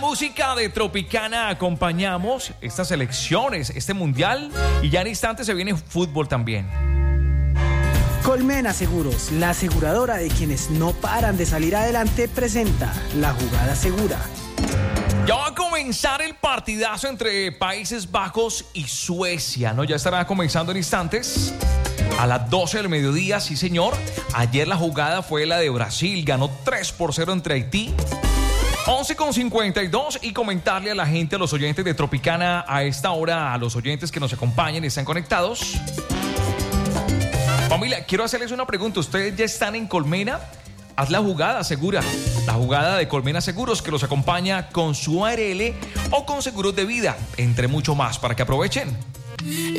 música de Tropicana acompañamos estas elecciones, este mundial, y ya en instantes se viene fútbol también. Colmena Seguros, la aseguradora de quienes no paran de salir adelante, presenta La Jugada Segura. Ya va a comenzar el partidazo entre Países Bajos y Suecia, ¿no? Ya estará comenzando en instantes. A las 12 del mediodía, sí señor. Ayer la jugada fue la de Brasil, ganó 3-0 entre Haití. 11:52 y comentarle a la gente, a los oyentes de Tropicana a esta hora, a los oyentes que nos acompañan y están conectados. Familia, quiero hacerles una pregunta. ¿Ustedes ya están en Colmena? Haz la jugada segura. La jugada de Colmena Seguros que los acompaña con su ARL o con seguros de vida, entre mucho más, para que aprovechen.